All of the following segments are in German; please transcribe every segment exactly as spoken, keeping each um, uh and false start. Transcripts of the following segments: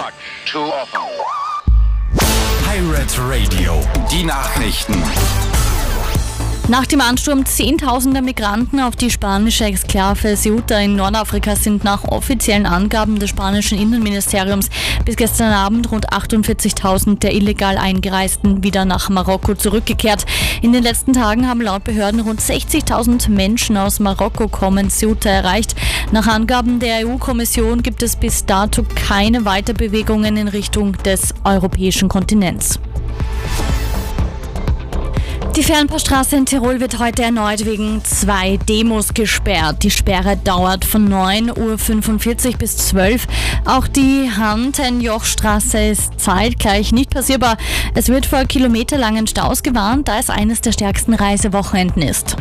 much, too often. Pirate Radio, die Nachrichten. Nach dem Ansturm zehntausender Migranten auf die spanische Exklave Ceuta in Nordafrika sind nach offiziellen Angaben des spanischen Innenministeriums bis gestern Abend rund achtundvierzigtausend der illegal Eingereisten wieder nach Marokko zurückgekehrt. In den letzten Tagen haben laut Behörden rund sechzigtausend Menschen aus Marokko kommen Ceuta erreicht. Nach Angaben der E U-Kommission gibt es bis dato keine Weiterbewegungen in Richtung des europäischen Kontinents. Die Fernpassstraße in Tirol wird heute erneut wegen zwei Demos gesperrt. Die Sperre dauert von neun Uhr fünfundvierzig bis zwölf. Auch die Hantenjochstraße ist zeitgleich nicht passierbar. Es wird vor kilometerlangen Staus gewarnt, da es eines der stärksten Reisewochenenden ist.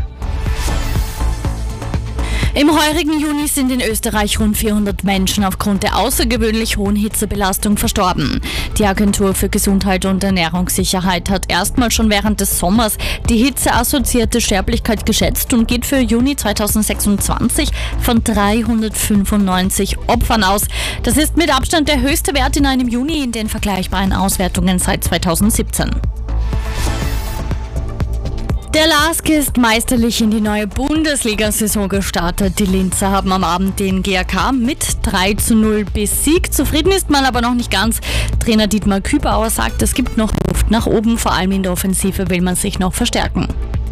Im heurigen Juni sind in Österreich rund vierhundert Menschen aufgrund der außergewöhnlich hohen Hitzebelastung verstorben. Die Agentur für Gesundheit und Ernährungssicherheit hat erstmals schon während des Sommers die hitzeassoziierte Sterblichkeit geschätzt und geht für Juni zweitausendsechsundzwanzig von dreihundertfünfundneunzig Opfern aus. Das ist mit Abstand der höchste Wert in einem Juni in den vergleichbaren Auswertungen seit zweitausendsiebzehn. Der L A S K ist meisterlich in die neue Bundesliga-Saison gestartet. Die Linzer haben am Abend den G A K mit drei zu null besiegt. Zufrieden ist man aber noch nicht ganz. Trainer Dietmar Kübauer sagt, es gibt noch Luft nach oben. Vor allem in der Offensive will man sich noch verstärken.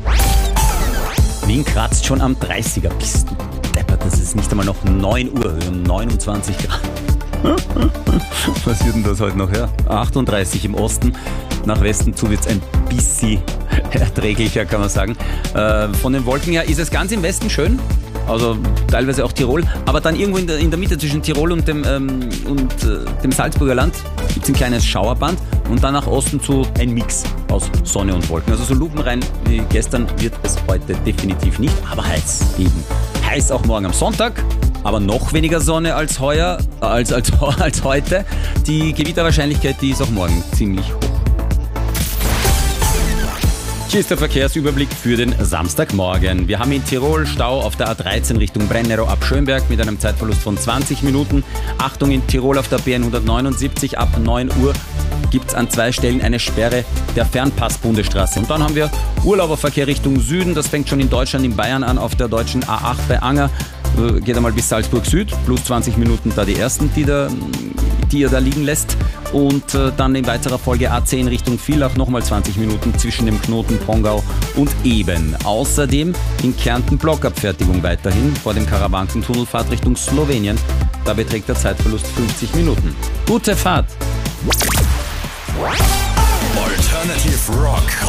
Wien kratzt schon am dreißiger. Bist du deppert, das ist nicht einmal noch neun Uhr, wir haben neunundzwanzig Grad. Was wird denn das heute noch her? achtunddreißig im Osten. Nach Westen zu wird es ein bisschen erträglicher, kann man sagen. Äh, von den Wolken her ist es ganz im Westen schön, also teilweise auch Tirol, aber dann irgendwo in der, in der Mitte zwischen Tirol und dem, ähm, und, äh, dem Salzburger Land gibt es ein kleines Schauerband und dann nach Osten zu ein Mix aus Sonne und Wolken. Also so lupenrein wie gestern wird es heute definitiv nicht, aber heiß eben. Heiß auch morgen am Sonntag. Aber noch weniger Sonne als heuer, äh, als, als, als heute. Die Gewitterwahrscheinlichkeit, die ist auch morgen ziemlich hoch. Hier ist der Verkehrsüberblick für den Samstagmorgen. Wir haben in Tirol Stau auf der A dreizehn Richtung Brennero ab Schönberg mit einem Zeitverlust von zwanzig Minuten. Achtung, in Tirol auf der B N hundertneunundsiebzig ab neun Uhr gibt es an zwei Stellen eine Sperre der Fernpass-Bundesstraße. Und dann haben wir Urlauberverkehr Richtung Süden. Das fängt schon in Deutschland, in Bayern an, auf der deutschen A acht bei Anger. Geht einmal bis Salzburg Süd, plus zwanzig Minuten da die ersten, die, da, die ihr da liegen lässt. Und äh, dann in weiterer Folge A zehn Richtung Villach nochmal zwanzig Minuten zwischen dem Knoten Pongau und Eben. Außerdem in Kärnten Blockabfertigung weiterhin vor dem Karawankentunnelfahrt Richtung Slowenien. Da beträgt der Zeitverlust fünfzig Minuten. Gute Fahrt! Alternative Rock